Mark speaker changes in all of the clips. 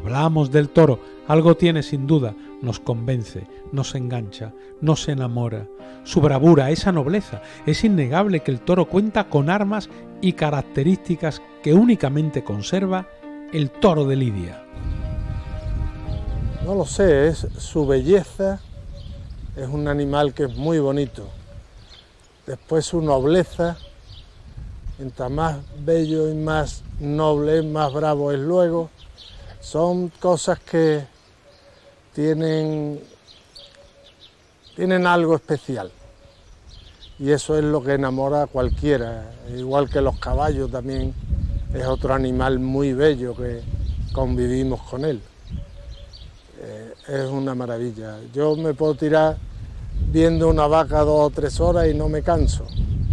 Speaker 1: Hablamos del toro, algo tiene sin duda, nos convence, nos engancha, nos enamora. Su bravura, esa nobleza, es innegable que el toro cuenta con armas y características que únicamente conserva el toro de Lidia.
Speaker 2: No lo sé, es su belleza, es un animal que es muy bonito. Después su nobleza, mientras más bello y más noble, más bravo es luego. Son cosas que tienen algo especial. Y eso es lo que enamora a cualquiera. Igual que los caballos también es otro animal muy bello que convivimos con él. Es una maravilla. Yo me puedo tirar viendo una vaca 2 o 3 horas y no me canso.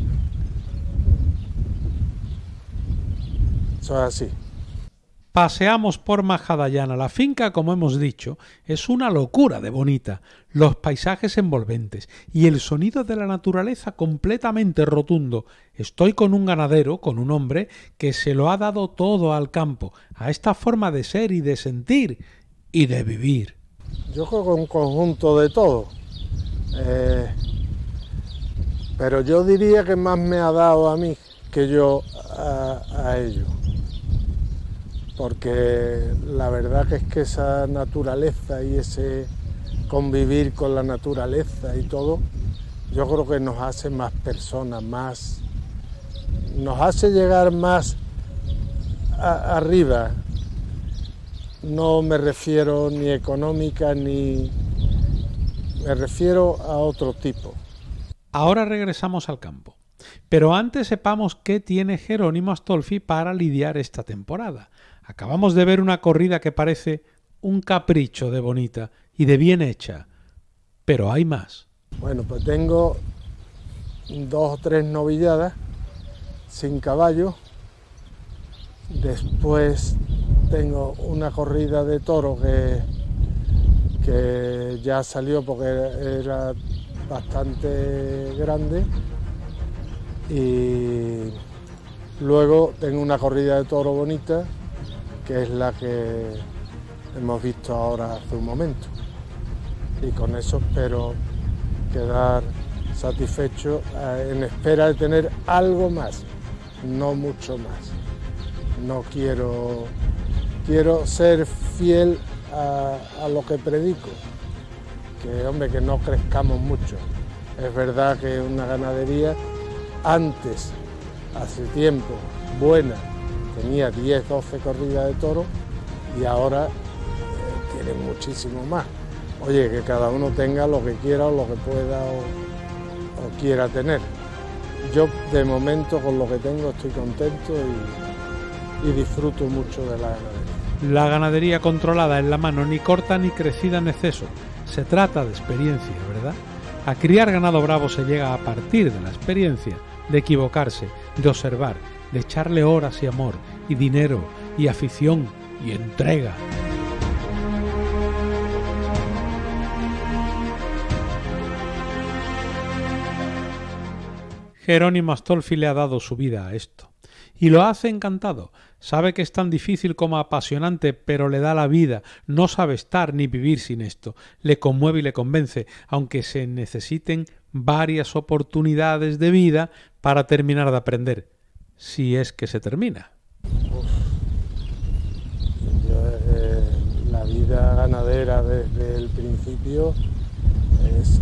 Speaker 2: Eso es así.
Speaker 1: Paseamos por Majadahonda. La finca, como hemos dicho, es una locura de bonita. Los paisajes envolventes y el sonido de la naturaleza completamente rotundo. Estoy con un ganadero, con un hombre que se lo ha dado todo al campo, a esta forma de ser y de sentir y de vivir.
Speaker 2: Yo creo que un conjunto de todo. Pero yo diría que más me ha dado a mí que yo a ellos. Porque la verdad que es que esa naturaleza y ese convivir con la naturaleza y todo, yo creo que nos hace más personas, nos hace llegar más arriba. No me refiero ni económica ni me refiero a otro tipo.
Speaker 1: Ahora regresamos al campo, pero antes sepamos qué tiene Jerónimo Astolfi para lidiar esta temporada. Acabamos de ver una corrida que parece un capricho de bonita y de bien hecha, pero hay más.
Speaker 2: Bueno, pues tengo 2 o 3 novilladas sin caballo. Después tengo una corrida de toro que ya salió porque era bastante grande. Y luego tengo una corrida de toro bonita, que es la que hemos visto ahora hace un momento. Y con eso espero quedar satisfecho en espera de tener algo más, no mucho más. No quiero ser fiel a lo que predico, que hombre, que no crezcamos mucho. Es verdad que una ganadería antes, hace tiempo, buena, tenía 10, 12 corridas de toros y ahora tiene muchísimo más. Oye, que cada uno tenga lo que quiera o lo que pueda o quiera tener. Yo de momento con lo que tengo estoy contento y disfruto mucho de la ganadería.
Speaker 1: La ganadería controlada en la mano, ni corta ni crecida en exceso. Se trata de experiencia, ¿verdad? A criar ganado bravo se llega a partir de la experiencia, de equivocarse, de observar, de echarle horas y amor, y dinero, y afición, y entrega. Jerónimo Astolfi le ha dado su vida a esto. Y lo hace encantado. Sabe que es tan difícil como apasionante, pero le da la vida. No sabe estar ni vivir sin esto. Le conmueve y le convence, aunque se necesiten varias oportunidades de vida para terminar de aprender. Si es que se termina.
Speaker 2: La vida ganadera desde el principio es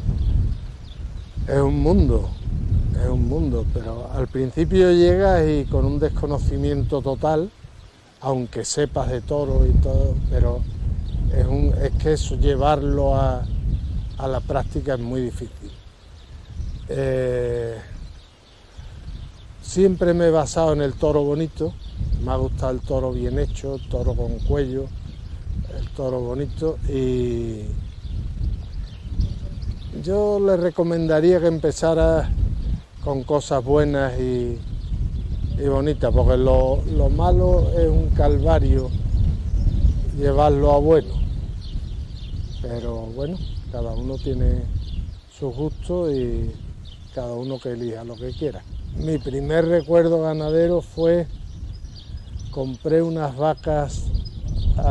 Speaker 2: un mundo. Es un mundo, pero al principio llegas y con un desconocimiento total, aunque sepas de toro y todo, pero es que eso, llevarlo a la práctica es muy difícil. Siempre me he basado en el toro bonito, me ha gustado el toro bien hecho, el toro con cuello, el toro bonito, y yo le recomendaría que empezara con cosas buenas y bonitas, porque lo malo es un calvario llevarlo a bueno. Pero bueno, cada uno tiene su gusto y cada uno que elija lo que quiera. Mi primer recuerdo ganadero fue, compré unas vacas